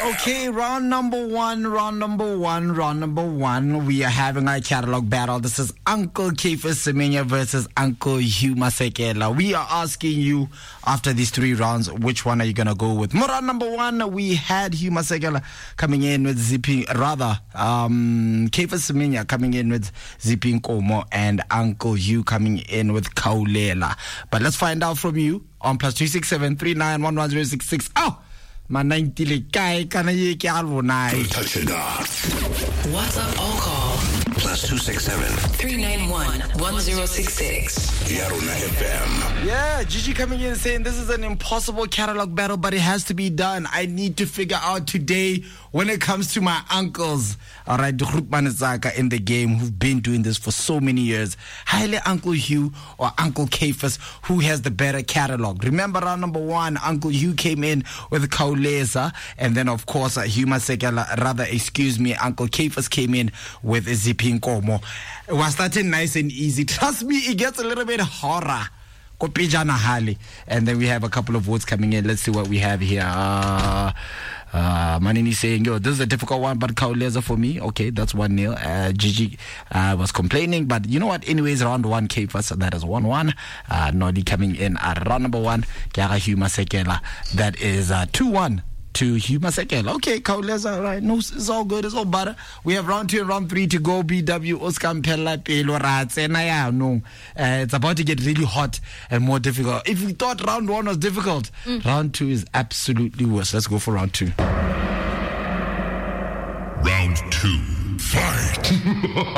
Okay, round number one. We are having our catalog battle. This is Uncle Cephas Semenya versus Uncle Hugh Masekela. We are asking you, after these 3 rounds, which one are you going to go with? Round number 1, we had Hugh Masekela coming in with Cephas Semenya coming in with Zipping Komo, and Uncle Hugh coming in with Kaulela. But let's find out from you on +267 3911 Oh! Manantile kai kana ye ke alvonai. WhatsApp all call +267 391 1066. Yarona FM. Yeah, Gigi coming in saying this is an impossible catalog battle, but it has to be done. I need to figure out today when it comes to my uncles. All right, Zaka in the game who've been doing this for so many years. Highly Uncle Hugh or Uncle Cephas, who has the better catalog? Remember round number 1, Uncle Hugh came in with Kauleza, and then of course Hugh Masekela, Uncle Cephas came in with Zipping Komo. It was starting nice and easy. Trust me, it gets a little bit horror. And then we have a couple of votes coming in. Let's see what we have here. Manini saying, yo, this is a difficult one, but Kauleza for me. Okay, that's 1-0. Gigi was complaining, but you know what? Anyways, round 1 Cephas, that is 1-1. Nodi coming in at round number 1. Kiara Hugh Masekela, that is 2-1. To Hugh Masekela. Okay, Kauleza, right. No, it's all good. It's all better. We have round 2 and round 3 to go. BW, Oscar Mpela, Pelo, Ratsenaya. No, it's about to get really hot and more difficult. If we thought round 1 was difficult, round 2 is absolutely worse. Let's go for round 2. Round 2. Fight.